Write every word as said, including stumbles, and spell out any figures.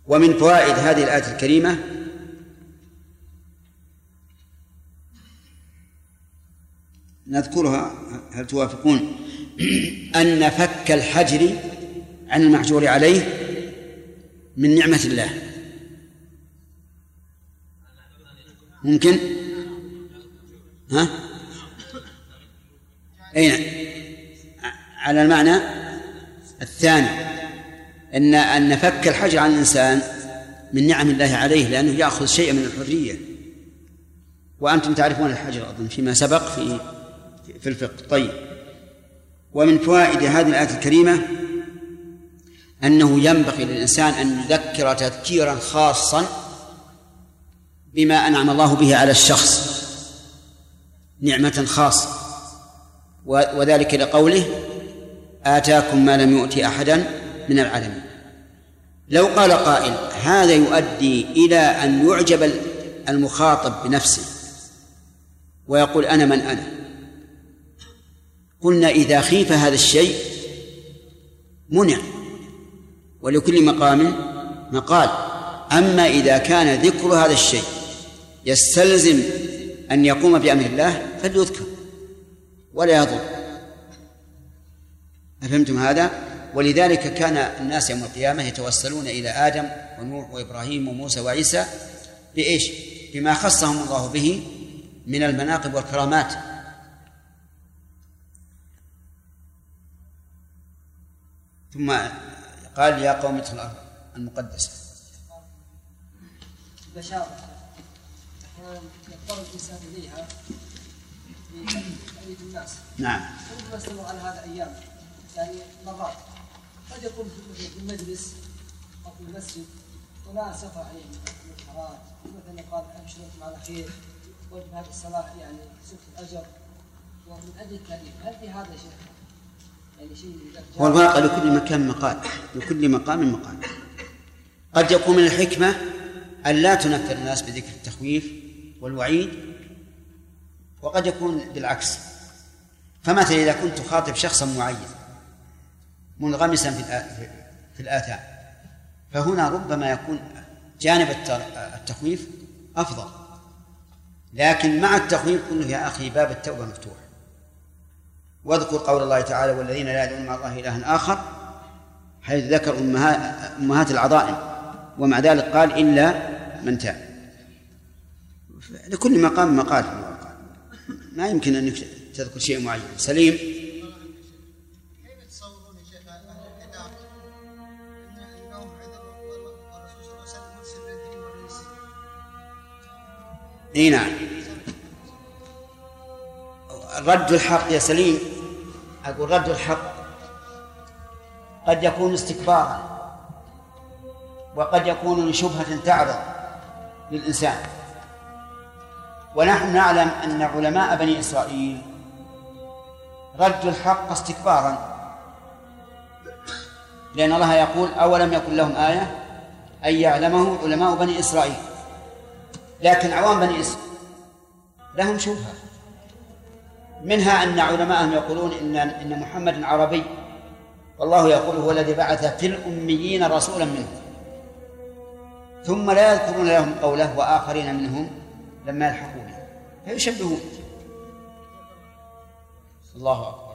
ومن فوائد هذه الآية الكريمة نذكرها، هل توافقون؟ أن فك الحجر عن المحجور عليه من نعمة الله. ممكن؟ ها؟ أين؟ على المعنى الثاني، أن أن فك الحجر عن الإنسان من نعم الله عليه، لأنه يأخذ شيئا من الحرية. وأنتم تعرفون الحجر أظن فيما سبق في في الفقه. طيب، ومن فوائد هذه الآية الكريمة أنه ينبغي للإنسان أن يذكر تذكيرا خاصا بما أنعم الله به على الشخص نعمة خاصة، وذلك لقوله آتاكم ما لم يؤت أحدا من العالمين. لو قال قائل هذا يؤدي إلى أن يعجب المخاطب بنفسه ويقول أنا من أنا، قلنا إذا خيف هذا الشيء منع، ولكل مقام مقال. أما إذا كان ذكر هذا الشيء يستلزم أن يقوم بأمر الله فليذكر ولا يضر. أفهمتم هذا؟ ولذلك كان الناس يوم القيامة يتوسلون إلى آدم ونوح وإبراهيم وموسى وعيسى بإيش؟ بما خصهم الله به من المناقب والكرامات. ثم قال يا قوم ادخلوا الأرض المقدسة. البشارة أحيانا يضطر الإنسان إليها في أيدي الناس. نعم. ربما استمر على هذا أيام، يعني مرات قد يكون في المجلس أو في المسجد وناس يقرأ عليه من الحرام، مثلا قال أبشركم على خير وجب هذه الصلاة يعني ست الأجر ومن أجل التعليم. هل في هذا شيء؟ يعني شيء والواقع لكل مكان مقال، لكل مقام مقال. قد يكون من الحكمة أن لا تنفر الناس بذكر التخويف والوعيد، وقد يكون بالعكس. فمثلا إذا كنت تخاطب شخصا معين منغمسا في الآثام، فهنا ربما يكون جانب التخويف أفضل، لكن مع التخويف قل له يا أخي باب التوبة مفتوح. واذكر قول الله تعالى والذين لا يدعون مع الله إلها آخر، حيث ذكر أمهات العظائم، ومع ذلك قال إلا من تاب. لكل مقام مقال في الواقع، ما يمكن أن تذكر شيء معين. سليم. كيف تصورون يا شيخ أهل الكتاب أنهم عذروا والرسول صلى الله عليه وسلم مرسل بالدين والرئيس؟ اي نعم. رد الحق يا سليم، أقول رد الحق قد يكون استكبارا، وقد يكون لشبهة تعرض للإنسان. ونحن نعلم أن علماء بني إسرائيل ردوا الحق استكبارا، لأن الله يقول أولم يكن لهم آية أن يعلمه علماء بني إسرائيل. لكن عوام بني إسرائيل لهم شبهة، منها أن علماءهم يقولون إن إن محمد عربي، والله يقول هو الذي بعث في الأميين رسولا منهم، ثم لا يذكرون لهم قوله وآخرين منهم لما يلحقون، فيشبهون. الله أكبر.